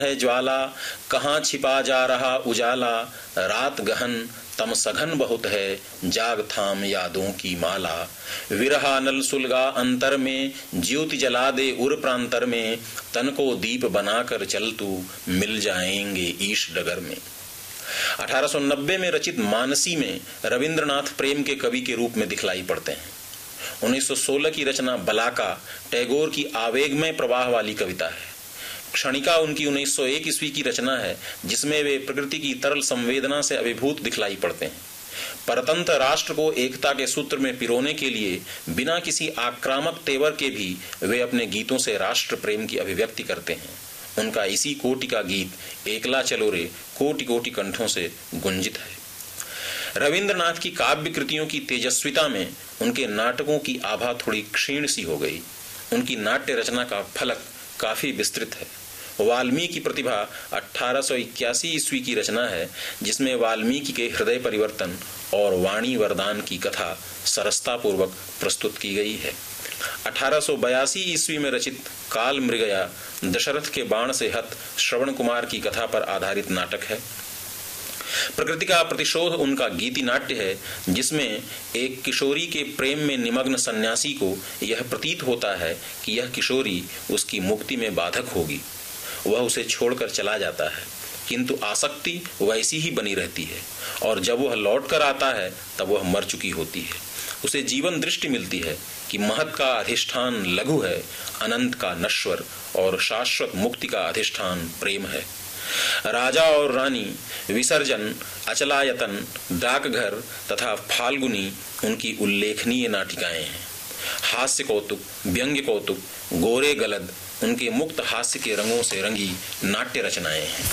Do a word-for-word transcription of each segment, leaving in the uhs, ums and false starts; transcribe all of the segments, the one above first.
है ज्वाला, कहाँ छिपा जा रहा उजाला, रात गहन तम सघन बहुत है, जाग थाम यादों की माला। विरहा नल सुलगा अंतर में, ज्योति जला दे उर प्रांतर में, तन को दीप बनाकर चल तू, मिल जाएंगे ईश डगर में। अठारह सौ नब्बे में रचित मानसी में रविंद्रनाथ प्रेम के कवि के रूप में दिखलाई पड़ते हैं। उन्नीस सौ सोलह की रचना बलाका टैगोर की आवेगमय प्रवाह वाली कविता है। क्षणिका उनकी उन्नीस सौ एक ईस्वी की रचना है, जिसमें वे प्रकृति की तरल संवेदना से अभिभूत दिखलाई पड़ते हैं। परतंत्र राष्ट्र को एकता के सूत्र में पिरोने के लिए बिना किसी आक्रामक तेवर के भी वे अपने गीतों से राष्ट्र प्रेम की अभिव्यक्ति करते हैं। उनका इसी कोटि का गीत एकला चलो रे कोटि कोटि कंठों से गुंजित है। रविंद्रनाथ की काव्य कृतियों की तेजस्विता में उनके नाटकों की आभा थोड़ी क्षीण सी हो गई। उनकी नाट्य रचना का फलक काफी विस्तृत है। वाल्मीकि प्रतिभा अठारह सौ इक्यासी ईस्वी की रचना है, जिसमें वाल्मीकि के हृदय परिवर्तन और वाणी वरदान की कथा सरसता पूर्वक प्रस्तुत की गई है। अठारह सौ बयासी ईस्वी में रचित काल मृगया दशरथ के बाण से हत श्रवण कुमार की कथा पर आधारित नाटक है। प्रकृति का प्रतिशोध उनका गीति नाट्य है, जिसमें एक किशोरी के प्रेम में निमग्न सन्यासी को यह प्रतीत होता है कि यह किशोरी उसकी मुक्ति में बाधक होगी। वह उसे छोड़कर चला जाता है, किंतु आसक्ति वैसी ही बनी रहती है, और जब वह लौट कर आता है तब वह मर चुकी होती है। उसे जीवन दृष्टि मिलती है कि महत का अधिष्ठान लघु है, अनंत का नश्वर और शाश्वत मुक्ति का अधिष्ठान प्रेम है। राजा और रानी, विसर्जन, अचलायतन, डाकघर तथा फाल्गुनी उनकी उल्लेखनीय नाटिकाएं हैं। हास्य कौतुक, व्यंग्य कौतुक, गोरे गलद उनके मुक्त हास्य के रंगों से रंगी नाट्य रचनाएं हैं।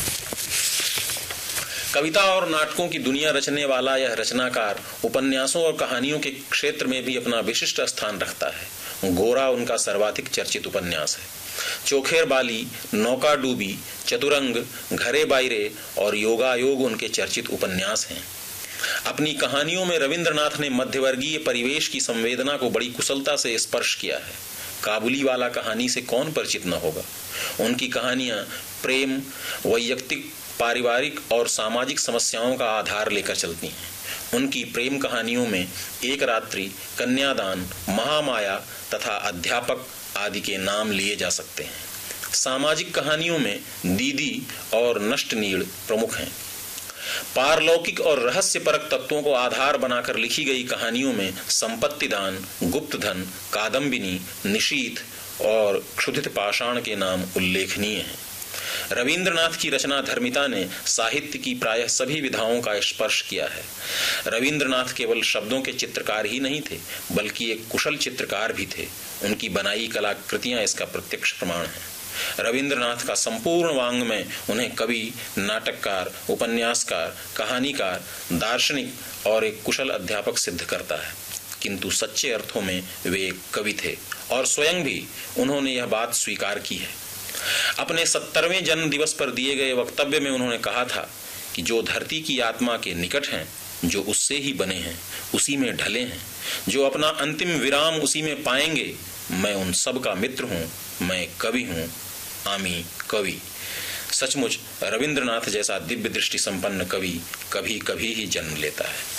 कविता और नाटकों की दुनिया रचने वाला यह रचनाकार उपन्यासों और कहानियों के क्षेत्र में भी अपना विशिष्ट स्थान रखता है। गोरा उनका सर्वाधिक चर्चित उपन्यास है। चोखेर बाली, नौका डूबी, चतुरंग, घरे बायरे और योगायोग उनके चर्चित उपन्यास हैं। अपनी कहानियों में रविंद्रनाथ ने मध्यवर्गीय परिवेश की संवेदना को बड़ी कुशलता से स्पर्श किया है। काबुली वाला कहानी से कौन परिचित न होगा। उनकी कहानियां प्रेम, वैयक्तिक, पारिवारिक और सामाजिक समस्याओं का आधार लेकर चलती हैं। उनकी प्रेम कहानियों में एक रात्रि, कन्यादान, महामाया तथा अध्यापक आदि के नाम लिए जा सकते हैं। सामाजिक कहानियों में दीदी और नष्टनीड़ प्रमुख हैं। पारलौकिक और रहस्यपरक तत्वों को आधार बनाकर लिखी गई कहानियों में संपत्तिदान, गुप्तधन, कादम्बिनी, निशीथ और क्षुधित पाषाण के नाम उल्लेखनीय हैं। रविंद्रनाथ की रचना धर्मिता ने साहित्य की प्रायः सभी विधाओं का स्पर्श किया है। रविंद्रनाथ केवल शब्दों के चित्रकार ही नहीं थे, बल्कि एक कुशल चित्रकार भी थे। उनकी बनाई कलाकृतियां इसका प्रत्यक्ष प्रमाण हैं। रविंद्रनाथ का संपूर्ण वाङ्मय उन्हें कवि, नाटककार, उपन्यासकार, कहानीकार, दार्शनिक और एक कुशल अध्यापक सिद्ध करता है। किंतु सच्चे अर्थों में वे एक कवि थे, और स्वयं भी उन्होंने यह बात स्वीकार की है। अपने सत्तरवें जन्म दिवस पर दिए गए वक्तव्य में उन्होंने कहा था कि जो धरती की आत्मा के निकट हैं, जो उससे ही बने हैं, उसी में ढले हैं, जो अपना अंतिम विराम उसी में पाएंगे, मैं उन सब का मित्र हूं, मैं कवि हूं, आमी कवि। सचमुच रविंद्रनाथ जैसा दिव्य दृष्टि संपन्न कवि कभी कभी ही जन्म लेता है।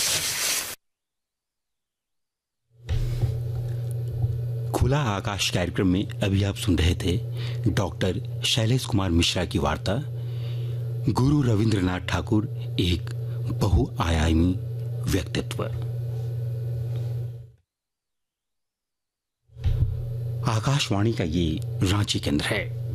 खुला आकाश कार्यक्रम में अभी आप सुन रहे थे डॉक्टर शैलेश कुमार मिश्रा की वार्ता गुरु रविंद्रनाथ ठाकुर, एक बहुआयामी व्यक्तित्व। आकाशवाणी का ये रांची केंद्र है।